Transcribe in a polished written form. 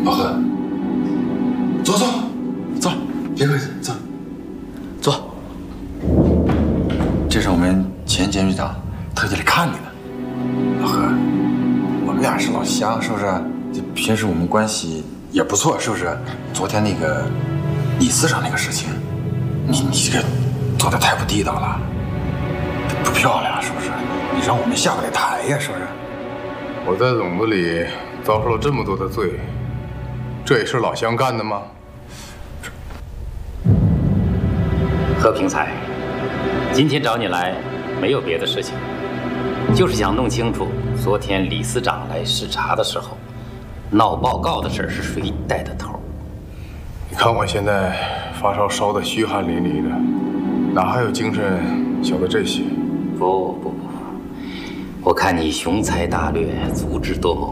老何，坐，别客气，坐。这是我们前监狱长特地来看你的。老何，我们俩是老乡，是不是？平时我们关系也不错，是不是？昨天那个李司长那个事情，你这个做的太不地道了，不漂亮，是不是？你让我们下不来台呀，是不是？ 我在笼子里遭受了这么多的罪，这也是老乡干的吗？ 何平才，今天找你来没有别的事情，就是想弄清楚昨天李司长来视察的时候，闹报告的事是谁带的头。 你看我现在发烧烧得虚汗淋漓的，哪还有精神晓得这些？ 不，我看你雄才大略，足智多谋。